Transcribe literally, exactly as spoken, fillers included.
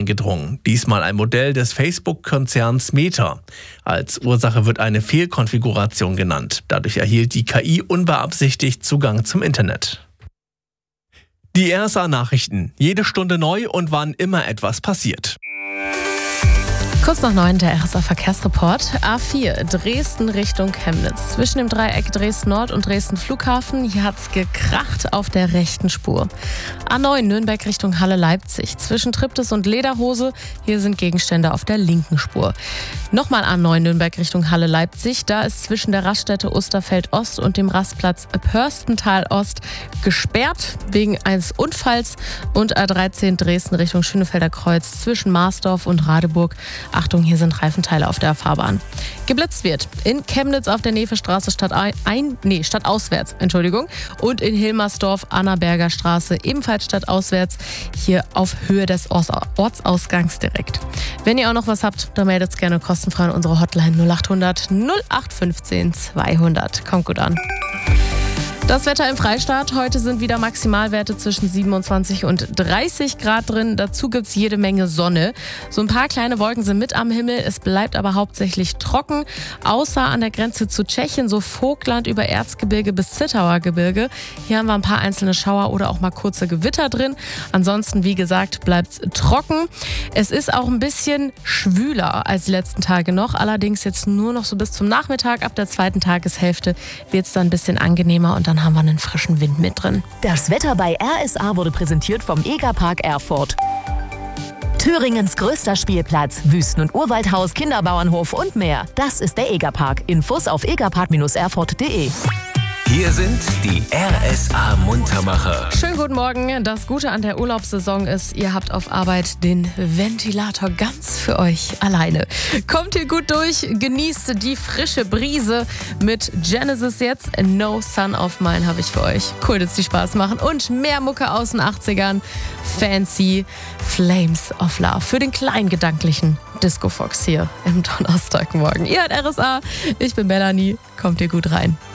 eingedrungen. Diesmal ein Modell des Facebook-Konzerns Meta. Als Ursache wird eine Fehlkonfiguration genannt. Dadurch erhielt die K I unbeabsichtigt Zugang zum Internet. Die R S A-Nachrichten. Jede Stunde neu und wann immer etwas passiert. Kurz nach neun der R S A-Verkehrsreport. A vier, Dresden Richtung Chemnitz. Zwischen dem Dreieck Dresden-Nord und Dresden-Flughafen. Hier hat es gekracht auf der rechten Spur. A neun, Nürnberg Richtung Halle-Leipzig. Zwischen Triptis und Lederhose. Hier sind Gegenstände auf der linken Spur. Nochmal A neun, Nürnberg Richtung Halle-Leipzig. Da ist zwischen der Raststätte Osterfeld-Ost und dem Rastplatz Pörstental-Ost gesperrt wegen eines Unfalls. Und A dreizehn, Dresden Richtung Schönefelder Kreuz. Zwischen Marsdorf und Radeburg. Achtung, hier sind Reifenteile auf der Fahrbahn. Geblitzt wird in Chemnitz auf der Nevestraße statt ein, nee, stadtauswärts, Entschuldigung. Und in Hilmersdorf, Annaberger Straße, ebenfalls stadtauswärts, hier auf Höhe des Ortsausgangs direkt. Wenn ihr auch noch was habt, dann meldet es gerne kostenfrei an unsere Hotline null acht hundert null acht fünfzehn zweihundert. Kommt gut an. Das Wetter im Freistaat. Heute sind wieder Maximalwerte zwischen siebenundzwanzig und dreißig Grad drin. Dazu gibt es jede Menge Sonne. So ein paar kleine Wolken sind mit am Himmel. Es bleibt aber hauptsächlich trocken. Außer an der Grenze zu Tschechien, so Vogtland über Erzgebirge bis Zittauer Gebirge. Hier haben wir ein paar einzelne Schauer oder auch mal kurze Gewitter drin. Ansonsten, wie gesagt, bleibt es trocken. Es ist auch ein bisschen schwüler als die letzten Tage noch. Allerdings jetzt nur noch so bis zum Nachmittag. Ab der zweiten Tageshälfte wird es dann ein bisschen angenehmer und dann haben wir einen frischen Wind mit drin. Das Wetter bei R S A wurde präsentiert vom Egerpark Erfurt. Thüringens größter Spielplatz, Wüsten- und Urwaldhaus, Kinderbauernhof und mehr. Das ist der Egerpark. Infos auf egerpark erfurt punkt de. Hier sind die R S A-Muntermacher. Schönen guten Morgen. Das Gute an der Urlaubssaison ist, ihr habt auf Arbeit den Ventilator ganz für euch alleine. Kommt hier gut durch, genießt die frische Brise mit Genesis jetzt. No Sun of Mine habe ich für euch. Cool, dass die Spaß machen. Und mehr Mucke aus den achtzigern. Fancy Flames of Love. Für den kleinen gedanklichen Disco Fox hier im Donnerstagmorgen. Ihr hört R S A, ich bin Melanie. Kommt hier gut rein.